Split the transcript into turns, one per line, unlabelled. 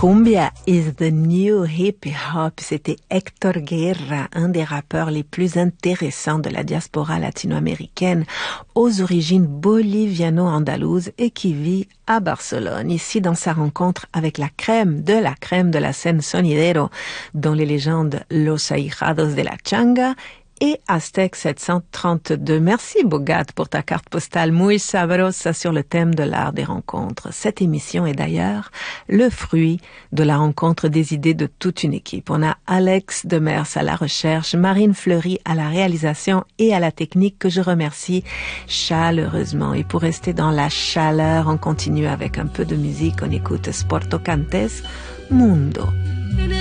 Cumbia is the new hip-hop. C'était Héctor Guerra, un des rappeurs les plus intéressants de la diaspora latino-américaine, aux origines boliviano-andalouses et qui vit à Barcelone, ici dans sa rencontre avec la crème de la scène sonidero, dont les légendes Los Ahijados de la Changa et Aztec 732. Merci Bogat pour ta carte postale muy sabrosa sur le thème de l'art des rencontres. Cette émission est d'ailleurs le fruit de la rencontre des idées de toute une équipe. On a Alex Demers à la recherche, Marine Fleury à la réalisation et à la technique que je remercie chaleureusement. Et pour rester dans la chaleur, on continue avec un peu de musique. On écoute Sporto Cantes, Mundo.